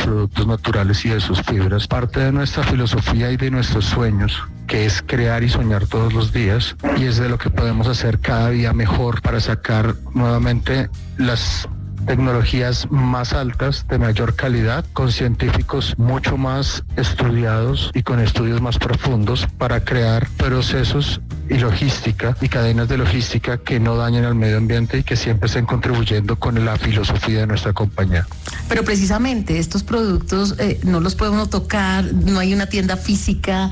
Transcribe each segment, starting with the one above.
productos naturales y de sus fibras. Parte de nuestra filosofía y de nuestros sueños, que es crear y soñar todos los días, y es de lo que podemos hacer cada día mejor para sacar nuevamente las tecnologías más altas, de mayor calidad, con científicos mucho más estudiados y con estudios más profundos para crear procesos y logística y cadenas de logística que no dañen al medio ambiente y que siempre estén contribuyendo con la filosofía de nuestra compañía. Pero precisamente estos productos no los puede uno tocar, no hay una tienda física,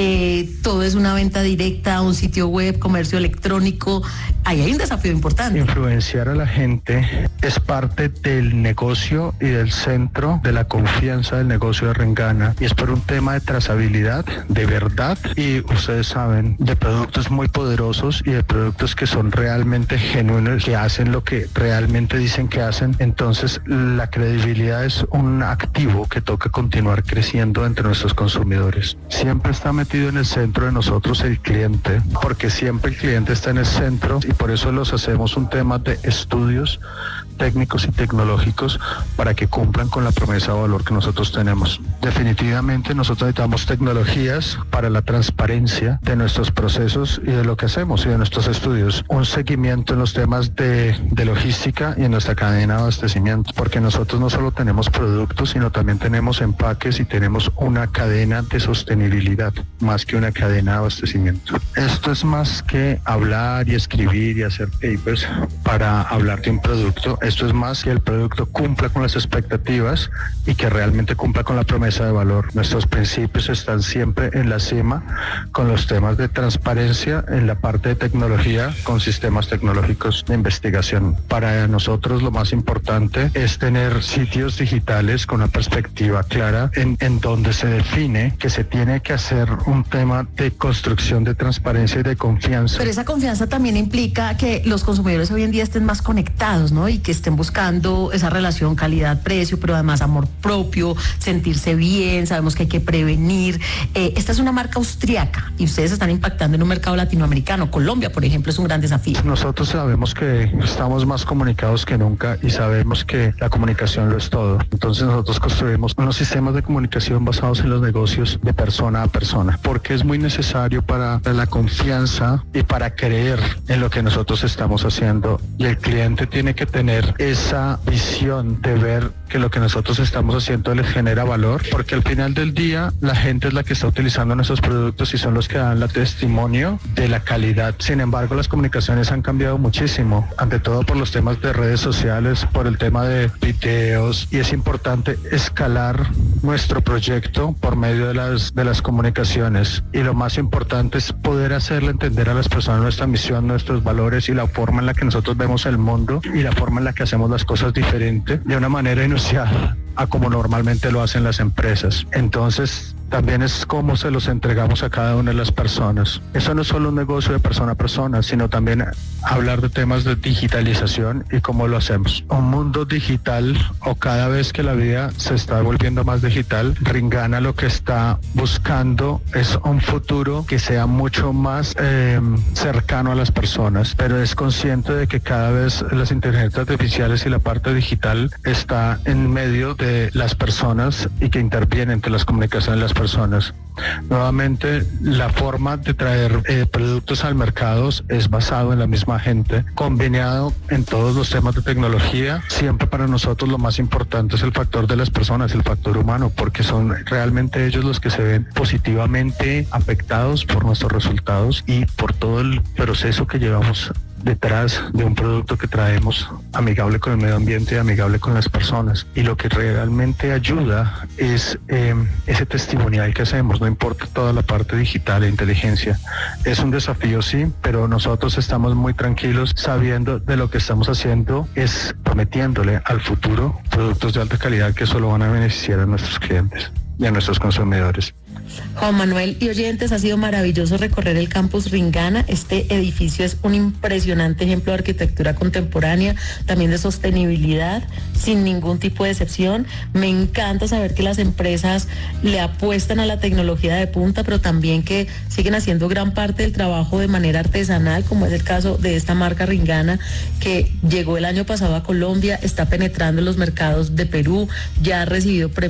todo es una venta directa, un sitio web, comercio electrónico. Ahí hay un desafío importante. Influenciar a la gente es parte del negocio y del centro de la confianza del negocio de Ringana, y es por un tema de trazabilidad, de verdad, y ustedes saben, de productos muy poderosos y de productos que son realmente genuinos, que hacen lo que realmente dicen que hacen. Entonces la credibilidad es un activo que toca continuar creciendo entre nuestros consumidores. Siempre está metido en el centro de nosotros el cliente, porque siempre el cliente está en el centro, y por eso los hacemos un tema de estudios técnicos y tecnológicos para que cumplan con la promesa de valor que nosotros tenemos. Definitivamente nosotros necesitamos tecnologías para la transparencia de nuestros procesos y de lo que hacemos y de nuestros estudios. Un seguimiento en los temas de logística y en nuestra cadena de abastecimiento, porque nosotros no solo tenemos productos, sino también tenemos empaques y tenemos una cadena de sostenibilidad, más que una cadena de abastecimiento. Esto es más que hablar y escribir y hacer papers para hablar de un producto. Esto es más que el producto cumpla con las expectativas y que realmente cumpla con la promesa de valor. Nuestros principios están siempre en la cima con los temas de transparencia en la parte de tecnología con sistemas tecnológicos de investigación. Para nosotros lo más importante es tener sitios digitales con una perspectiva clara en donde se define que se tiene que hacer un tema de construcción de transparencia y de confianza. Pero esa confianza también implica que los consumidores hoy en día estén más conectados, ¿no? Y que estén buscando esa relación calidad-precio, pero además amor propio, sentirse bien, sabemos que hay que prevenir. Esta es una marca austriaca y ustedes están impactando en un mercado latinoamericano. Colombia, por ejemplo, es un gran desafío. Nosotros sabemos que estamos más comunicados que nunca y sabemos que la comunicación lo es todo. Entonces nosotros construimos unos sistemas de comunicación basados en los negocios de persona a persona, porque es muy necesario para la confianza y para creer en lo que nosotros estamos haciendo, y el cliente tiene que tener esa visión de ver que lo que nosotros estamos haciendo les genera valor, porque al final del día la gente es la que está utilizando nuestros productos y son los que dan la testimonio de la calidad. Sin embargo, las comunicaciones han cambiado muchísimo, ante todo por los temas de redes sociales, por el tema de videos, y es importante escalar nuestro proyecto por medio de las comunicaciones, y lo más importante es poder hacerle entender a las personas nuestra misión, nuestros valores y la forma en la que nosotros vemos el mundo y la forma en la que hacemos las cosas diferente, de una manera inusitada a como normalmente lo hacen las empresas. Entonces también es cómo se los entregamos a cada una de las personas. Eso no es solo un negocio de persona a persona, sino también hablar de temas de digitalización y cómo lo hacemos. Un mundo digital, o cada vez que la vida se está volviendo más digital, Ringana lo que está buscando es un futuro que sea mucho más cercano a las personas, pero es consciente de que cada vez las inteligencias artificiales y la parte digital está en medio de las personas y que interviene entre las comunicaciones de las personas. Nuevamente, la forma de traer productos al mercado es basado en la misma gente, combinado en todos los temas de tecnología. Siempre para nosotros lo más importante es el factor de las personas, el factor humano, porque son realmente ellos los que se ven positivamente afectados por nuestros resultados y por todo el proceso que llevamos detrás de un producto que traemos amigable con el medio ambiente y amigable con las personas. Y lo que realmente ayuda es ese testimonial que hacemos, no importa toda la parte digital e inteligencia. Es un desafío, sí, pero nosotros estamos muy tranquilos sabiendo de lo que estamos haciendo es prometiéndole al futuro productos de alta calidad que solo van a beneficiar a nuestros clientes y a nuestros consumidores. Juan Manuel y oyentes, ha sido maravilloso recorrer el campus Ringana. Este edificio es un impresionante ejemplo de arquitectura contemporánea, también de sostenibilidad, sin ningún tipo de excepción. Me encanta saber que las empresas le apuestan a la tecnología de punta, pero también que siguen haciendo gran parte del trabajo de manera artesanal, como es el caso de esta marca Ringana, que llegó el año pasado a Colombia, está penetrando en los mercados de Perú, ya ha recibido premios